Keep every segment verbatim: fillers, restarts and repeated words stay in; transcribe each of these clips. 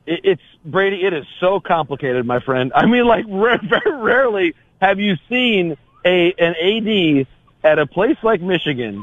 it, it's Brady. It is so complicated, my friend. I mean, like rare, very rarely have you seen a an A D at a place like Michigan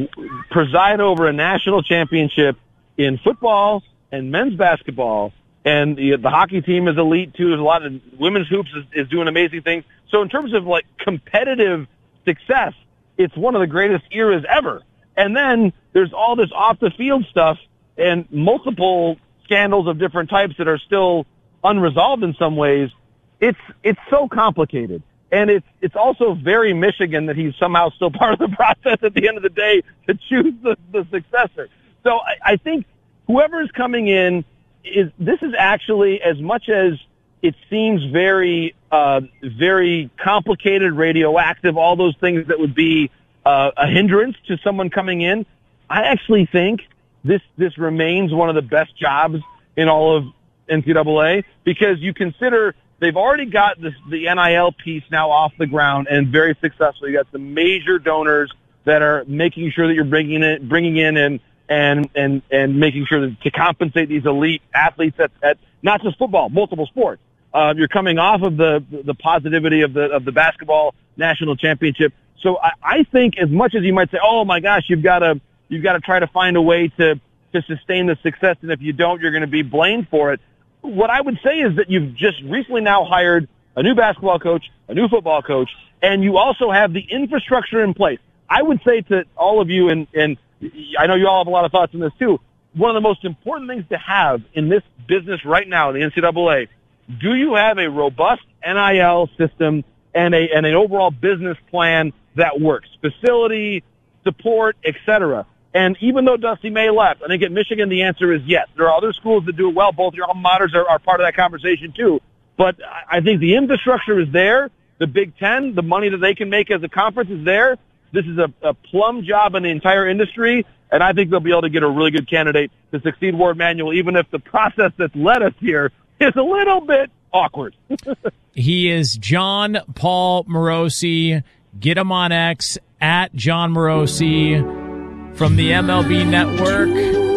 preside over a national championship in football and men's basketball, and the, the hockey team is elite too. There's a lot of women's hoops is, is doing amazing things. So in terms of like competitive success, it's one of the greatest eras ever. And then there's all this off the field stuff and multiple scandals of different types that are still unresolved in some ways. It's it's so complicated. And it's it's also very Michigan that he's somehow still part of the process at the end of the day to choose the, the successor. So I, I think whoever is coming in is this is actually, as much as it seems very uh, very complicated, radioactive, all those things that would be uh, a hindrance to someone coming in. I actually think this this remains one of the best jobs in all of N C double A because you consider. They've already got this, the N I L piece now off the ground and very successful. You got some major donors that are making sure that you're bringing in, bringing in and, and, and, and making sure that to compensate these elite athletes at, at not just football, multiple sports. Uh, you're coming off of the, the positivity of the, of the basketball national championship. So I, I think as much as you might say, oh my gosh, you've got to, you've got to try to find a way to, to sustain the success. And if you don't, you're going to be blamed for it. What I would say is that you've just recently now hired a new basketball coach, a new football coach, and you also have the infrastructure in place. I would say to all of you, and, and I know you all have a lot of thoughts on this too, one of the most important things to have in this business right now in the N C double A, do you have a robust N I L system and a and an overall business plan that works? Facility, support, et cetera. And even though Dusty May left, I think at Michigan the answer is yes. There are other schools that do it well. Both your alma maters are, are part of that conversation too. But I think the infrastructure is there. The Big Ten, the money that they can make as a conference is there. This is a, a plum job in the entire industry, and I think they'll be able to get a really good candidate to succeed Ward Manuel, even if the process that's led us here is a little bit awkward. He is Jon Paul Morosi. Get him on X, at Jon Morosi. From the M L B Network,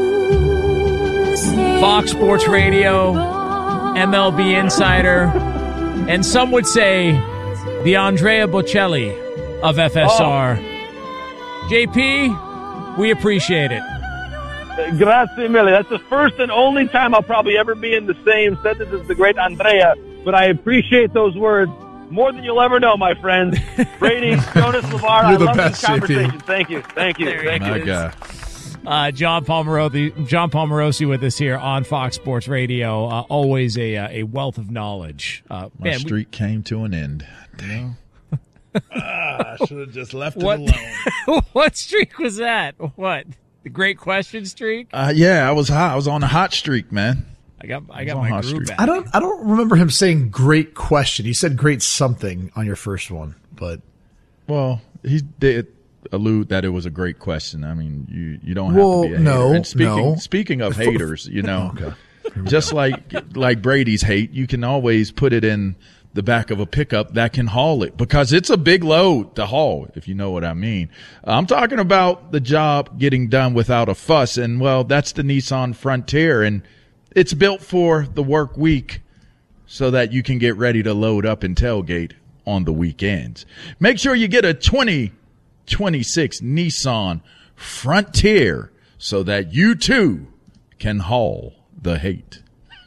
Fox Sports Radio, M L B Insider, and some would say the Andrea Bocelli of F S R. Oh. J P, we appreciate it. Grazie mille. That's the first and only time I'll probably ever be in the same sentence as the great Andrea, but I appreciate those words more than you'll ever know, my friends. Brady, Jonas, LeVar, I love this conversation. J P. Thank you. Thank you. There Thank you. Go. Uh, Jon Paul Morosi, Jon Paul Morosi with us here on Fox Sports Radio. Uh, always a uh, a wealth of knowledge. Uh, my man, streak we, came to an end. Dang. ah, I should have just left what, it alone. What streak was that? What? The great question streak? Uh, yeah, I was hot. I was on a hot streak, man. I got I got my groove back. I don't I don't remember him saying great question. He said great something on your first one, but well, he did allude that it was a great question. I mean, you, you don't have well, to be a no, hater. And speaking no. speaking of haters, you know, okay. just like like Brady's hate, you can always put it in the back of a pickup that can haul it because it's a big load to haul, if you know what I mean. I'm talking about the job getting done without a fuss, and well, that's the Nissan Frontier, and it's built for the work week so that you can get ready to load up and tailgate on the weekends. Make sure you get a twenty twenty-six Nissan Frontier so that you too can haul the hate.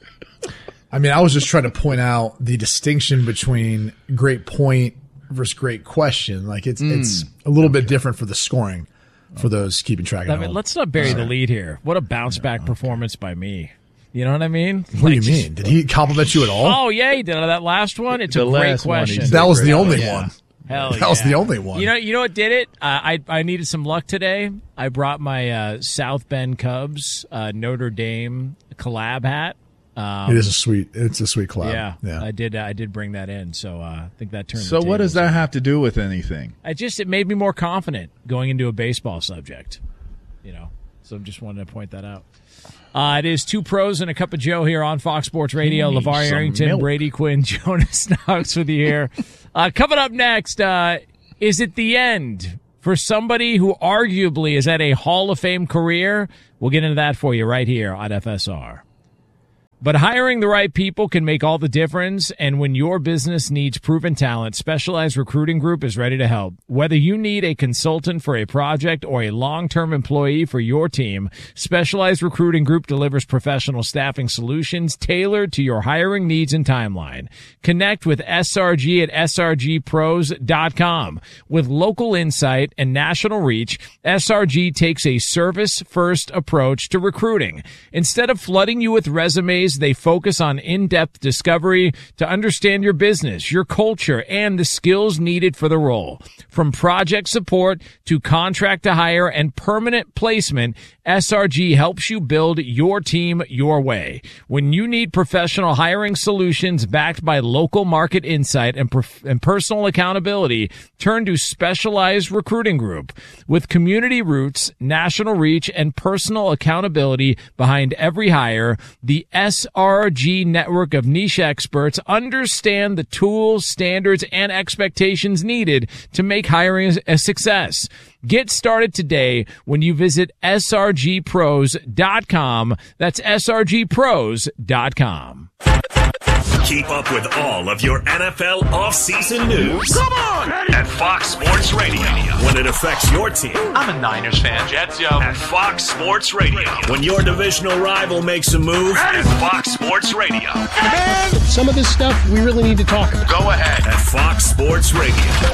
I mean, I was just trying to point out the distinction between great point versus great question. Like it's mm. it's a little bit different for the scoring for those keeping track of it. I mean, let's not bury the lead here. What a bounce back performance by me. You know what I mean? What like, do you mean? Did he compliment you at all? Oh, yeah, he did. That last one, it's the a great question. That was the only yeah. one. Hell that yeah. was the only one. You know, you know what did it? Uh, I I needed some luck today. I brought my uh, South Bend Cubs uh, Notre Dame collab hat. Um, it is a sweet. It's a sweet collab. Yeah, yeah. I did. Uh, I did bring that in, so uh, I think that turned. So the what does that have to do with anything? I just it made me more confident going into a baseball subject. You know, so just wanted to point that out. Uh, it is Two Pros and a Cup of Joe here on Fox Sports Radio. LeVar Arrington, milk. Brady Quinn, Jonas Knox with you here. Uh, coming up next, uh, is it the end for somebody who arguably is at a Hall of Fame career? We'll get into that for you right here on F S R. But hiring the right people can make all the difference, and when your business needs proven talent, Specialized Recruiting Group is ready to help. Whether you need a consultant for a project or a long-term employee for your team, Specialized Recruiting Group delivers professional staffing solutions tailored to your hiring needs and timeline. Connect with S R G at S R G pros dot com. With local insight and national reach, S R G takes a service-first approach to recruiting. Instead of flooding you with resumes, they focus on in-depth discovery to understand your business, your culture, and the skills needed for the role. From project support to contract to hire and permanent placement, S R G helps you build your team your way. When you need professional hiring solutions backed by local market insight and, prof- and personal accountability, turn to Specialized Recruiting Group. With community roots, national reach, and personal accountability behind every hire, the S R G network of niche experts understand the tools, standards, and expectations needed to make hiring a success. Get started today when you visit S R G pros dot com. That's S R G pros dot com. Keep up with all of your N F L offseason news. Come on! At Fox Sports Radio. When it affects your team. I'm a Niners fan. Jets, yo. At Fox Sports Radio. When your divisional rival makes a move. At Fox Sports Radio. Man, some of this stuff we really need to talk about. Go ahead. At Fox Sports Radio.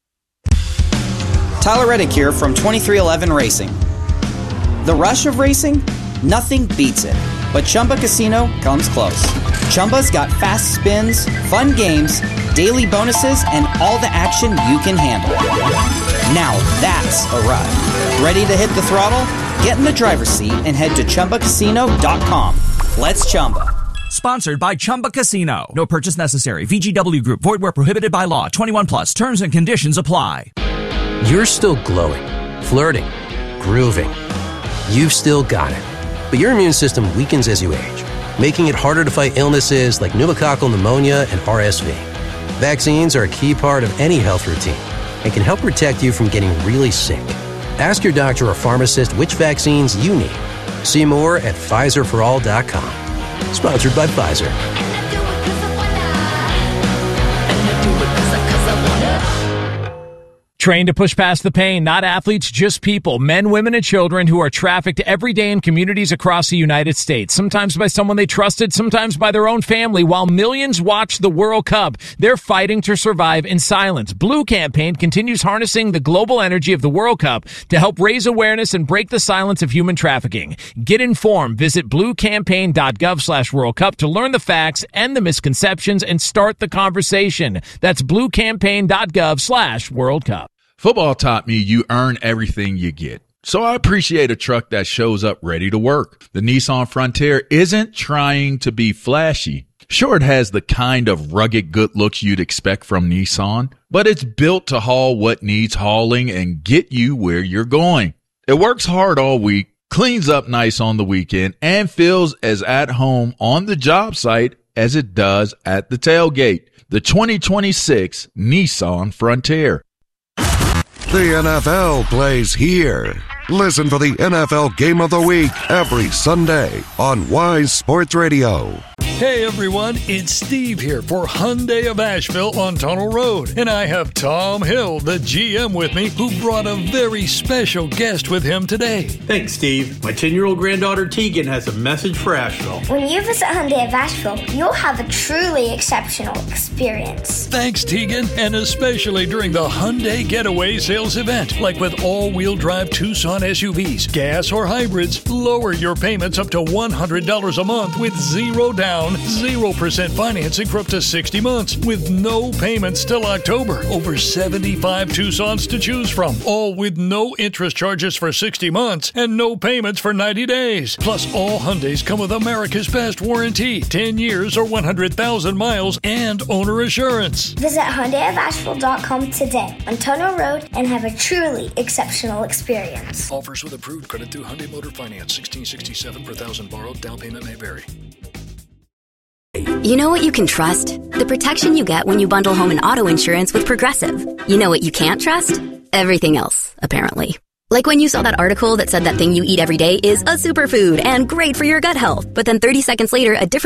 Tyler Reddick here from twenty-three eleven Racing. The rush of racing? Nothing beats it. But Chumba Casino comes close. Chumba's got fast spins, fun games, daily bonuses, and all the action you can handle. Now that's a ride. Ready to hit the throttle? Get in the driver's seat and head to Chumba Casino dot com. Let's Chumba. Sponsored by Chumba Casino. No purchase necessary. V G W Group. Void where prohibited by law. twenty-one plus. Terms and conditions apply. You're still glowing, flirting, grooving. You've still got it. But your immune system weakens as you age, making it harder to fight illnesses like pneumococcal pneumonia and R S V. Vaccines are a key part of any health routine and can help protect you from getting really sick. Ask your doctor or pharmacist which vaccines you need. See more at Pfizer for all dot com. Sponsored by Pfizer. Trained to push past the pain, not athletes, just people, men, women, and children who are trafficked every day in communities across the United States, sometimes by someone they trusted, sometimes by their own family. While millions watch the World Cup, they're fighting to survive in silence. Blue Campaign continues harnessing the global energy of the World Cup to help raise awareness and break the silence of human trafficking. Get informed. Visit blue campaign dot gov slash World Cup to learn the facts and the misconceptions and start the conversation. That's blue campaign dot gov slash World Cup. Football taught me you earn everything you get. So I appreciate a truck that shows up ready to work. The Nissan Frontier isn't trying to be flashy. Sure, it has the kind of rugged good looks you'd expect from Nissan, but it's built to haul what needs hauling and get you where you're going. It works hard all week, cleans up nice on the weekend, and feels as at home on the job site as it does at the tailgate. The twenty twenty-six Nissan Frontier. The N F L plays here. Listen for the N F L Game of the Week every Sunday on Wise Sports Radio. Hey everyone, it's Steve here for Hyundai of Asheville on Tunnel Road. And I have Tom Hill, the G M, with me, who brought a very special guest with him today. Thanks, Steve. My ten-year-old granddaughter Tegan has a message for Asheville. When you visit Hyundai of Asheville, you'll have a truly exceptional experience. Thanks, Tegan, and especially during the Hyundai Getaway Sales event. Like with all-wheel drive Tucson S U Vs, gas or hybrids, lower your payments up to one hundred dollars a month with zero down, zero percent financing for up to sixty months with no payments till October. Over seventy-five Tucsons to choose from, all with no interest charges for sixty months and no payments for ninety days. Plus, all Hyundais come with America's best warranty, ten years or one hundred thousand miles, and owner assurance. Visit Hyundai of Asheville dot com today on Tunnel Road and have a truly exceptional experience. Offers with approved credit through Hyundai Motor Finance. sixteen sixty-seven per thousand borrowed. Down payment may vary. You know what you can trust? The protection you get when you bundle home and auto insurance with Progressive. You know what you can't trust? Everything else, apparently. Like when you saw that article that said that thing you eat every day is a superfood and great for your gut health, but then thirty seconds later, a different